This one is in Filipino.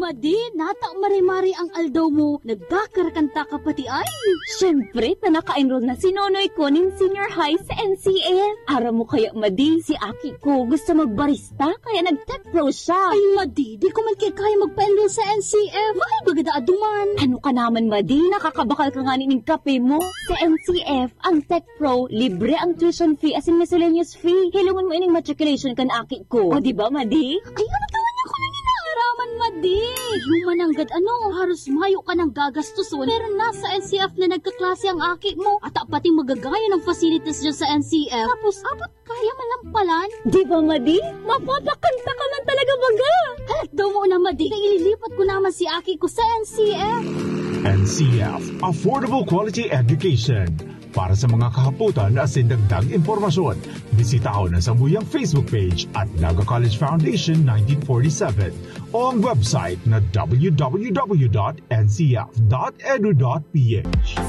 madi, nata mari-mari ang aldaw mo, nagkakarakanta ka pati ay. Siyempre, naka-enroll na si Nonoy ko ng senior high sa NCF. Ara mo kaya madi, si Aki ko gusto magbarista, kaya nag-tech pro siya. Ay madi, di ko man kaya magpa-enroll sa NCF. Mahal bagada aduman. Ano ka naman madi, nakakabakal ka nga ng kape mo. Sa NCF, ang tech pro, libre ang tuition fee as in miscellaneous fee. Hilungan mo ining matriculation kan Aki ko. O diba madi? Ay, ano taman niya ko nang inaaraman, madi? Humananggad haros mayo ka ng gagastuson. Pero nasa NCF na nagkaklase ang Aki mo. At pati magagaya ng facilities dyan sa NCF. Tapos, abot kaya malampalan. Diba madi? Mapapakanta ka lang talaga baga. Halat daw mo na, madi. Ililipat ko naman si Aki ko sa NCF. NCF, Affordable Quality Education. Para sa mga kahaputan at sindagdag impormasyon, bisitaon ang Sambuyang Facebook page at Naga College Foundation 1947 o ang website na www.ncf.edu.ph.